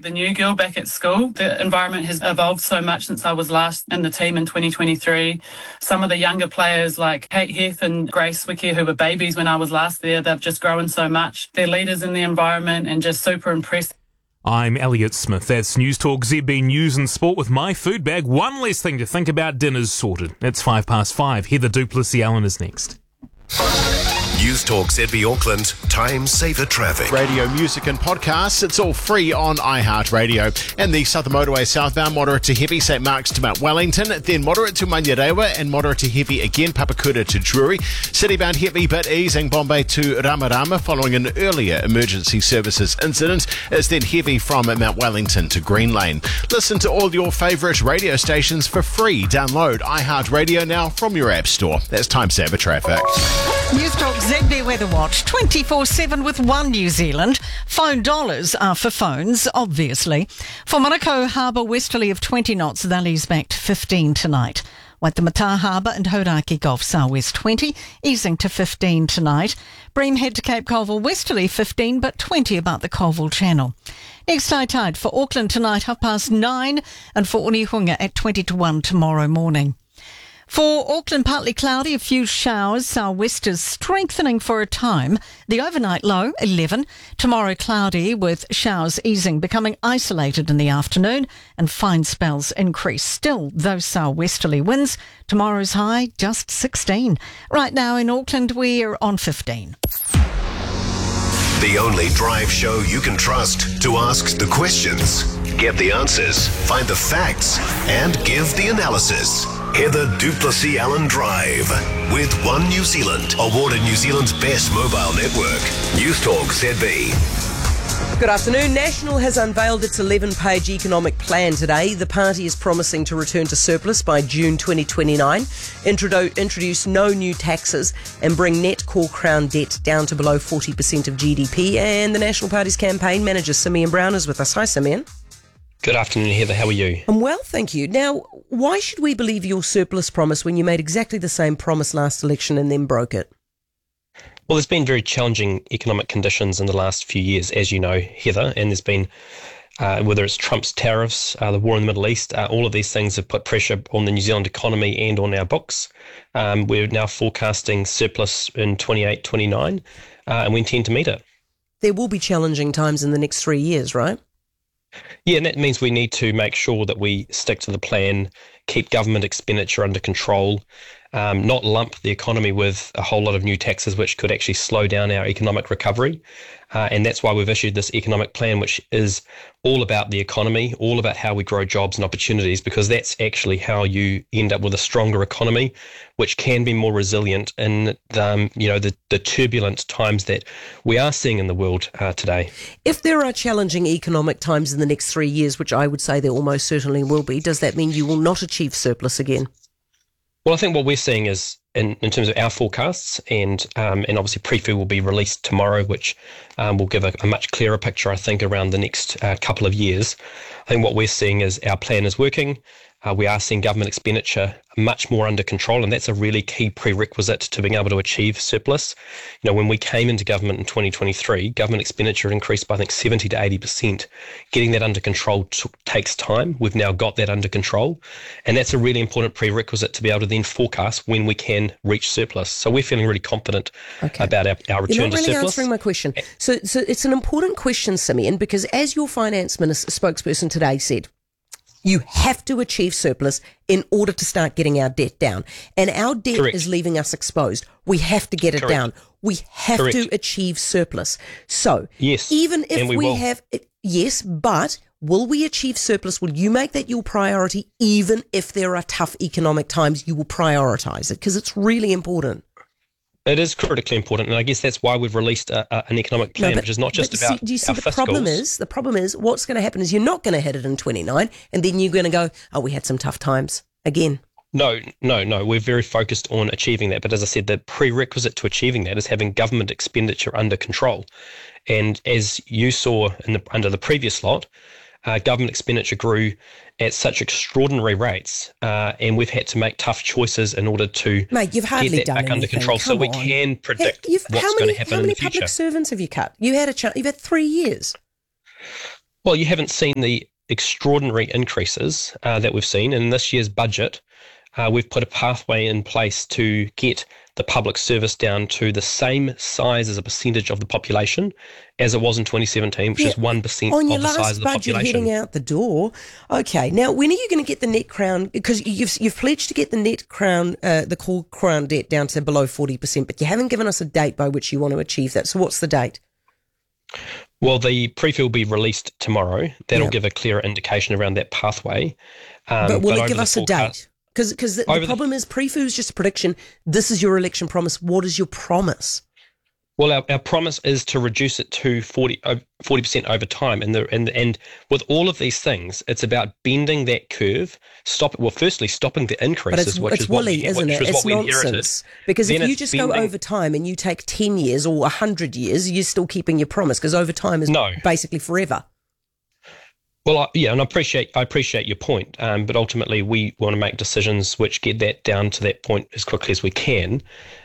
the new girl back at school. The environment has evolved so much since I was last in the team in 2023. Some of the younger players like Kate Heath and Grace Wicke, who were babies when I was last there, they've just grown so much. They're leaders in the environment and just super impressed. I'm Elliot Smith. That's News Talk ZB News and Sport with my food bag. One less thing to think about. Dinner's sorted. It's 5:05. Heather Duplessis-Allen is next. News Talk ZB Auckland, time saver traffic. Radio, music and podcasts, it's all free on iHeartRadio. And the Southern Motorway southbound, moderate to heavy, St Mark's to Mount Wellington, then moderate to Manurewa and moderate to heavy again, Papakura to Drury. Citybound heavy but easing Bombay to Ramarama following an earlier emergency services incident, is then heavy from Mount Wellington to Green Lane. Listen to all your favourite radio stations for free. Download iHeartRadio now from your app store. That's time saver traffic. News Talk ZB Weather Watch 24/7 with One New Zealand. Phone dollars are for phones, obviously. For Manukau Harbour, westerly of 20 knots, they'll ease back to 15 tonight. Waitemata Harbour and Hauraki Gulf southwest 20, easing to 15 tonight. Bream head to Cape Colville, westerly 15 but 20 about the Colville Channel. Next high tide for Auckland tonight, 9:30, and for Onehunga at 20 to 1 tomorrow morning. For Auckland, partly cloudy, a few showers, southwesters strengthening for a time. The overnight low, 11. Tomorrow cloudy with showers easing, becoming isolated in the afternoon, and fine spells increase. Still, those southwesterly winds. Tomorrow's high, just 16. Right now in Auckland, we're on 15. The only drive show you can trust to ask the questions, get the answers, find the facts, and give the analysis. Heather Duplessis-Allen Drive with One New Zealand, awarded New Zealand's best mobile network. News Talk ZB. Good afternoon. National has unveiled its 11-page economic plan today. The party is promising to return to surplus by June 2029, introduce no new taxes and bring net core Crown debt down to below 40% of GDP. And the National Party's campaign manager, Simeon Brown, is with us. Hi, Simeon. Good afternoon, Heather. How are you? I'm well, thank you. Now, why should we believe your surplus promise when you made exactly the same promise last election and then broke it? Well, there's been very challenging economic conditions in the last few years, as you know, Heather, and there's been, whether it's Trump's tariffs, the war in the Middle East, all of these things have put pressure on the New Zealand economy and on our books. We're now forecasting surplus in 28, 29, and we intend to meet it. There will be challenging times in the next 3 years, right? Yeah, and that means we need to make sure that we stick to the plan, keep government expenditure under control, not lump the economy with a whole lot of new taxes which could actually slow down our economic recovery. And that's why we've issued this economic plan, which is all about the economy, all about how we grow jobs and opportunities, because that's actually how you end up with a stronger economy, which can be more resilient in the turbulent times that we are seeing in the world today. If there are challenging economic times in the next 3 years, which I would say there almost certainly will be, does that mean you will not achieve surplus again? Well, I think what we're seeing is, in terms of our forecasts, and obviously Prefu will be released tomorrow, which will give a much clearer picture, I think, around the next couple of years. I think what we're seeing is our plan is working. We are seeing government expenditure much more under control, and that's a really key prerequisite to being able to achieve surplus. You know, when we came into government in 2023, government expenditure increased by, I think, 70 to 80%. Getting that under control takes time. We've now got that under control, and that's a really important prerequisite to be able to then forecast when we can reach surplus. So we're feeling really confident about our return to surplus. You're not really answering my question. So it's an important question, Simeon, because as your finance minister spokesperson today said, you have to achieve surplus in order to start getting our debt down. And our debt is leaving us exposed. We have to get it down. We have to achieve surplus. So even if we have, yes, but will we achieve surplus? Will you make that your priority? Even if there are tough economic times, you will prioritise it because it's really important. It is critically important, and I guess that's why we've released an economic plan, which is not just about do you see our fiscals. The problem is what's going to happen is you're not going to hit it in 29, and then you're going to go, oh, we had some tough times again. No. We're very focused on achieving that. But as I said, the prerequisite to achieving that is having government expenditure under control. And as you saw under the previous lot, government expenditure grew at such extraordinary rates, and we've had to make tough choices in order to get that back under control, so we can predict what's going to happen in the future. How many public servants have you cut? You've had 3 years. Well, you haven't seen the extraordinary increases that we've seen in this year's budget. We've put a pathway in place to get the public service down to the same size as a percentage of the population as it was in 2017, which is 1% of the size of the population. On your last budget heading out the door. Okay, now when are you going to get the net crown? Because you've pledged to get the net crown, the core crown debt down to below 40%, but you haven't given us a date by which you want to achieve that. So what's the date? Well, the pre-fee will be released tomorrow. That'll give a clearer indication around that pathway. But will it give us a date? Because the problem is pre-fee is just a prediction. This is your election promise. What is your promise? Well, our promise is to reduce it to 40% over time. And with all of these things, it's about bending that curve, firstly, stopping the increases, but it's woolly, isn't it? It's nonsense. Because if you just go over time and you take 10 years or 100 years, you're still keeping your promise, because over time is basically forever. Well, and I appreciate your point, but ultimately we want to make decisions which get that down to that point as quickly as we can.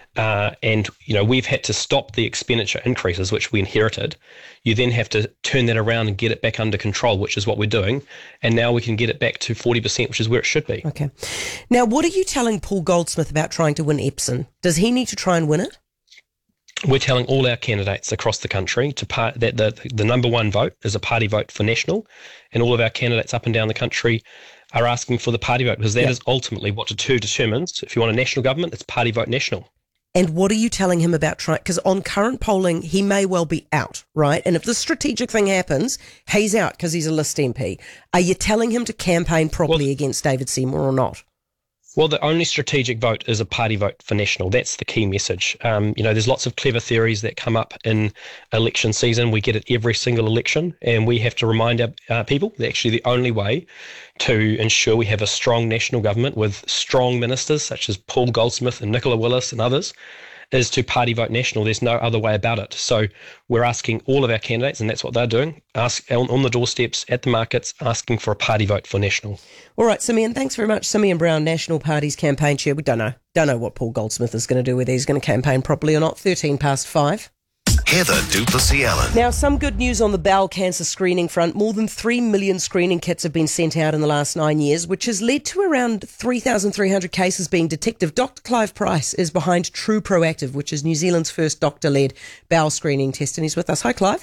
And we've had to stop the expenditure increases which we inherited. You then have to turn that around and get it back under control, which is what we're doing. And now we can get it back to 40%, which is where it should be. Okay. Now, what are you telling Paul Goldsmith about trying to win Epsom? Does he need to try and win it? We're telling all our candidates across the country that the number one vote is a party vote for National, and all of our candidates up and down the country are asking for the party vote, because that is ultimately what determines if you want a national government, it's party vote National. And what are you telling him about trying? Because on current polling, he may well be out, right? And if this strategic thing happens, he's out because he's a list MP. Are you telling him to campaign properly against David Seymour or not? Well, the only strategic vote is a party vote for National. That's the key message. There's lots of clever theories that come up in election season. We get it every single election, and we have to remind our people that actually the only way to ensure we have a strong national government with strong ministers such as Paul Goldsmith and Nicola Willis and others is to party vote National. There's no other way about it. So we're asking all of our candidates, and that's what they're doing, on the doorsteps, at the markets, asking for a party vote for National. All right, Simeon, thanks very much. Simeon Brown, National Party's campaign chair. We don't know what Paul Goldsmith is going to do, whether he's going to campaign properly or not. 5:13. Heather du Plessis-Allen. Now, some good news on the bowel cancer screening front. More than 3 million screening kits have been sent out in the last 9 years, which has led to around 3,300 cases being detected. Dr. Clive Price is behind True Proactive, which is New Zealand's first doctor-led bowel screening test, and he's with us. Hi, Clive.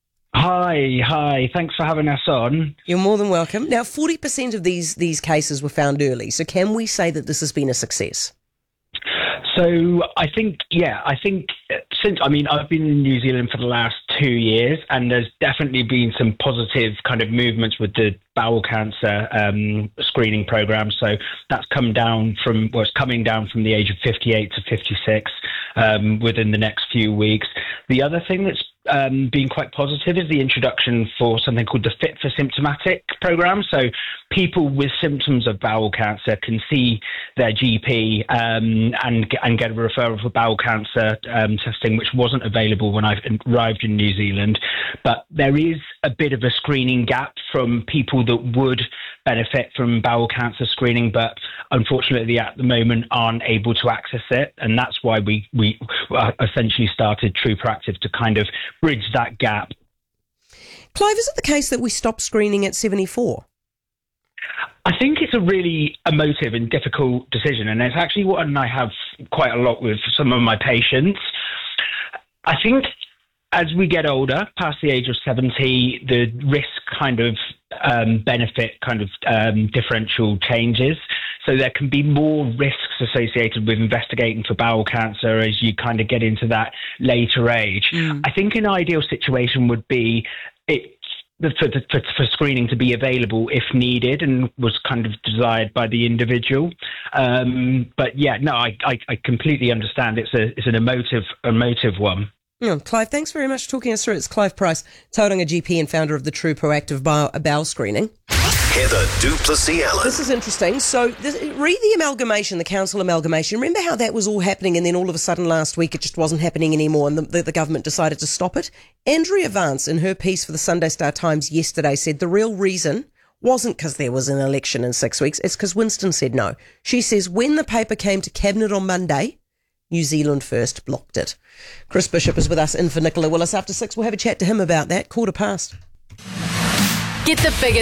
Hi. Thanks for having us on. You're more than welcome. Now, 40% of these cases were found early, so can we say that this has been a success? So I think since I've been in New Zealand for the last 2 years, and there's definitely been some positive kind of movements with the bowel cancer screening program. So that's coming down from the age of 58 to 56 within the next few weeks. The other thing that's been quite positive is the introduction for something called the Fit for Symptomatic program. So people with symptoms of bowel cancer can see their GP and get a referral for bowel cancer testing, which wasn't available when I arrived in New Zealand. But there is a bit of a screening gap from people that would benefit from bowel cancer screening, but unfortunately at the moment aren't able to access it. And that's why we essentially started True Proactive, to kind of bridge that gap. Clive, is it the case that we stopped screening at 74? I think it's a really emotive and difficult decision, and it's actually one I have quite a lot with some of my patients. I think as we get older, past the age of 70, the risk kind of benefit kind of differential changes. So there can be more risks associated with investigating for bowel cancer as you kind of get into that later age. I think an ideal situation would be for screening to be available if needed, and was kind of desired by the individual. But yeah, no, I completely understand. It's an emotive one. Clive, thanks very much for talking us through it. It's Clive Price, Tauranga GP and founder of the True Proactive bowel screening. Heather du Plessis-Allen. This is interesting. So read the amalgamation, the council amalgamation. Remember how that was all happening, and then all of a sudden last week it just wasn't happening anymore, and the government decided to stop it? Andrea Vance, in her piece for the Sunday Star Times yesterday, said the real reason wasn't because there was an election in 6 weeks, it's because Winston said no. She says when the paper came to Cabinet on Monday, New Zealand First blocked it. Chris Bishop is with us in for Nicola Willis. After 6, we'll have a chat to him about that. 4:15. Get the biggest